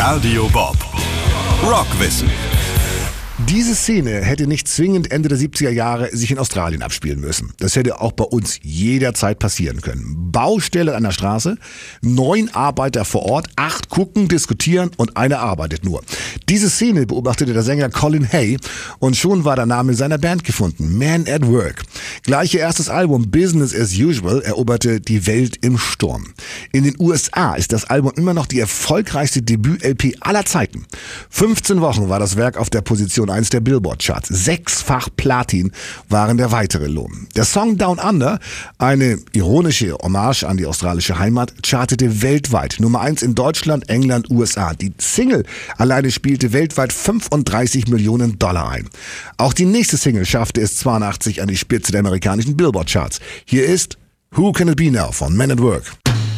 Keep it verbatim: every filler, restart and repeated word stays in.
Radio Bob. Rockwissen. Diese Szene hätte nicht zwingend Ende der siebziger Jahre sich in Australien abspielen müssen. Das hätte auch bei uns jederzeit passieren können. Baustelle an der Straße, neun Arbeiter vor Ort, acht gucken, diskutieren und einer arbeitet nur. Diese Szene beobachtete der Sänger Colin Hay und schon war der Name seiner Band gefunden, Man at Work. Gleich ihr erstes Album Business as Usual eroberte die Welt im Sturm. In den U S A ist das Album immer noch die erfolgreichste Debüt-L P aller Zeiten. fünfzehn Wochen war das Werk auf der Position eins der Billboard-Charts. Sechsfach Platin waren der weitere Lohn. Der Song Down Under, eine ironische Hommage an die australische Heimat, chartete weltweit. Nummer eins in Deutschland, England, U S A. Die Single alleine spielte weltweit fünfunddreißig Millionen Dollar ein. Auch die nächste Single schaffte es zweiundachtzig an die Spitze der amerikanischen Billboard-Charts. Hier ist Who Can It Be Now von Man at Work.